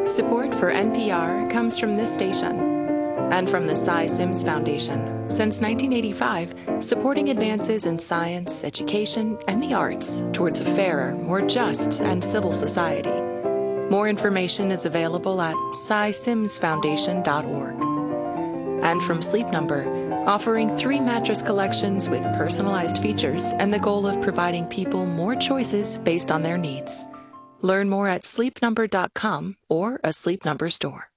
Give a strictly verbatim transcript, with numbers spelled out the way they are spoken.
Support for N P R comes from this station and from the Cy Sims Foundation, since nineteen eighty-five, supporting advances in science, education, and the arts towards a fairer, more just, and civil society. More information is available at cy sims foundation dot org. And from Sleep Number, offering three mattress collections with personalized features and the goal of providing people more choices based on their needs. Learn more at sleep number dot com or a Sleep Number store.